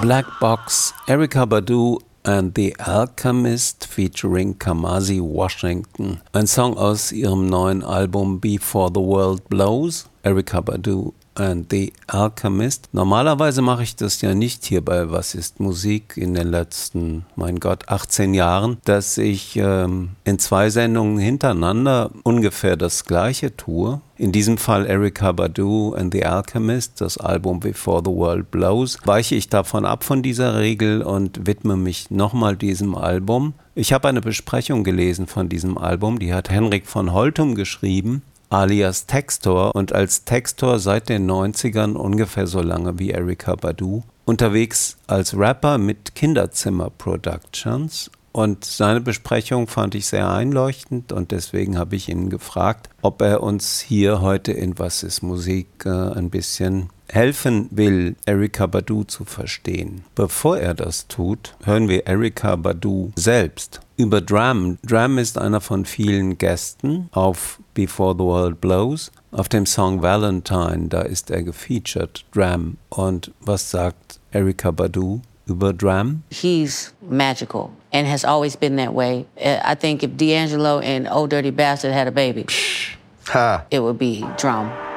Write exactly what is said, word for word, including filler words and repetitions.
Black Box, Erykah Badu and the Alchemist featuring Kamasi Washington. Ein Song aus ihrem neuen Album Before the World Blows. Erykah Badu and the Alchemist. Normalerweise mache ich das ja nicht hier bei Was ist Musik in den letzten, mein Gott, achtzehn Jahren, dass ich ähm, in zwei Sendungen hintereinander ungefähr das Gleiche tue. In diesem Fall Erykah Badu and the Alchemist, das Album Before the World Blows, weiche ich davon ab von dieser Regel und widme mich nochmal diesem Album. Ich habe eine Besprechung gelesen von diesem Album, die hat Henrik von Holtum geschrieben, alias Textor, und als Textor seit den neunzigern, ungefähr so lange wie Erykah Badu, unterwegs als Rapper mit Kinderzimmer Productions. Und seine Besprechung fand ich sehr einleuchtend und deswegen habe ich ihn gefragt, ob er uns hier heute in Was ist Musik äh, ein bisschen helfen will, Erykah Badu zu verstehen. Bevor er das tut, hören wir Erykah Badu selbst über Dram. Dram ist einer von vielen Gästen auf Before the World Blows. Auf dem Song Valentine, da ist er gefeatured, Dram. Und was sagt Erykah Badu über Dram? He's magical and has always been that way. I think if D'Angelo and Old Dirty Bastard had a baby, ha. It would be Drum.